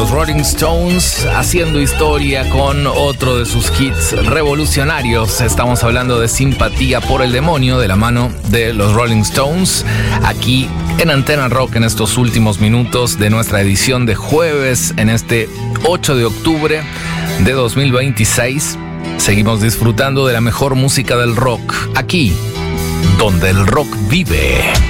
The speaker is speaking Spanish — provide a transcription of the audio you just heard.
Los Rolling Stones haciendo historia con otro de sus hits revolucionarios. Estamos hablando de Simpatía por el Demonio, de la mano de los Rolling Stones, aquí en Antena Rock en estos últimos minutos de nuestra edición de jueves, en este 8 de octubre de 2026. Seguimos disfrutando de la mejor música del rock, aquí, donde el rock vive.